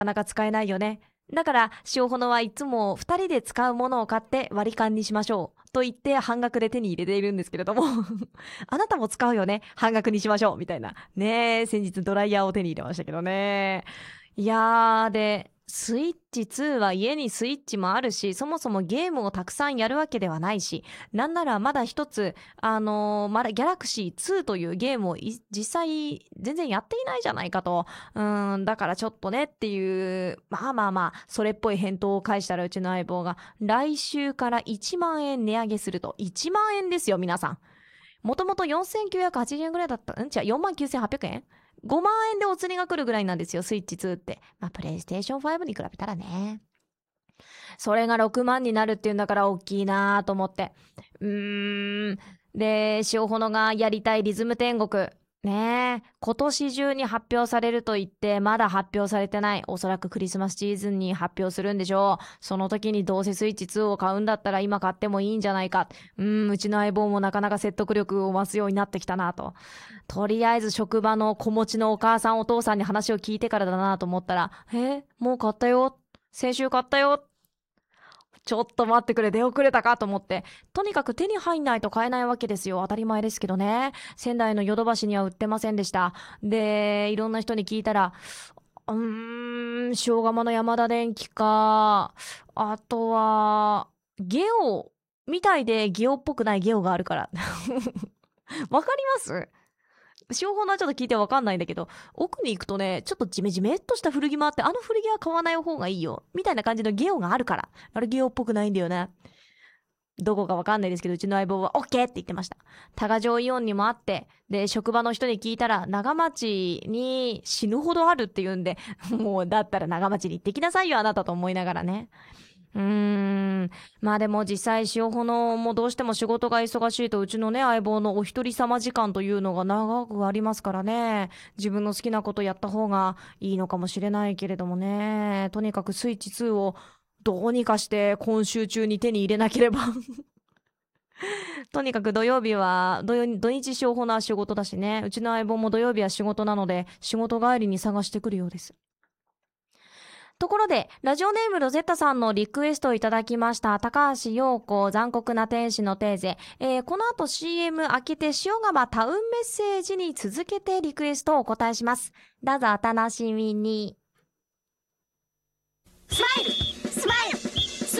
なかなか使えないよね。だから、塩ほのはいつも2人で使うものを買って割り勘にしましょう。と言って半額で手に入れているんですけれどもあなたも使うよね。半額にしましょう。みたいな。ねえ、先日ドライヤーを手に入れましたけどね。いやー、で、スイッチ2は家にスイッチもあるし、そもそもゲームをたくさんやるわけではないし、なんならまだ一つ、まだギャラクシー2というゲームを実際全然やっていないじゃないかと。だからちょっとねっていう、それっぽい返答を返したらうちの相棒が、来週から1万円値上げすると。1万円ですよ、皆さん。もともと4980円ぐらいだった。違う、49,800円 ?5 万円でお釣りが来るぐらいなんですよ、スイッチ2って。プレイステーション5に比べたらね。それが6万になるっていうんだから大きいなぁと思って。で、塩ほのがやりたいリズム天国。ねえ、今年中に発表されると言って、まだ発表されてない。おそらくクリスマスシーズンに発表するんでしょう。その時にどうせスイッチ2を買うんだったら今買ってもいいんじゃないか。うちの相棒もなかなか説得力を増すようになってきたなと。とりあえず職場の子持ちのお母さんお父さんに話を聞いてからだなと思ったら、もう買ったよ。先週買ったよ。ちょっと待ってくれ、出遅れたかと思って。とにかく手に入んないと買えないわけですよ。当たり前ですけどね。仙台のヨドバシには売ってませんでした。で、いろんな人に聞いたら、塩釜の山田電機か、あとは、ゲオみたいでゲオっぽくないゲオがあるから。わかります商法のはちょっと聞いてわかんないんだけど、奥に行くとね、ちょっとジメジメっとした古着もあって、あの古着は買わない方がいいよ。みたいな感じのゲオがあるから。あれゲオっぽくないんだよね。どこかわかんないですけど、うちの相棒は OK って言ってました。多賀城イオンにもあって、で、職場の人に聞いたら、長町に死ぬほどあるって言うんで、もうだったら長町に行ってきなさいよ、あなたと思いながらね。でも実際塩ホのもどうしても仕事が忙しいとうちのね相棒のお一人様時間というのが長くありますからね。自分の好きなことやった方がいいのかもしれないけれどもね。とにかくスイッチ2をどうにかして今週中に手に入れなければとにかく土曜日は土日塩ホのは仕事だしね。うちの相棒も土曜日は仕事なので仕事帰りに探してくるようです。ところで、ラジオネームロゼッタさんのリクエストをいただきました。高橋洋子、残酷な天使のテーゼ。この後 CM 開けて塩釜タウンメッセージに続けてリクエストをお答えします。どうぞお楽しみに。スマイル